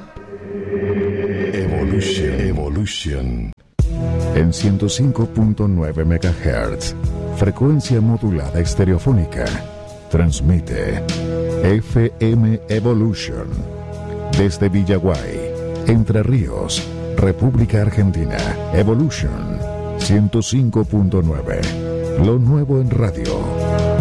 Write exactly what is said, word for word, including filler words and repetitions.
Evolution. Evolution. En ciento cinco punto nueve megahertz, frecuencia modulada estereofónica, transmite F M Evolution desde Villaguay, Entre Ríos, República Argentina. Evolution ciento cinco punto nueve, lo nuevo en radio.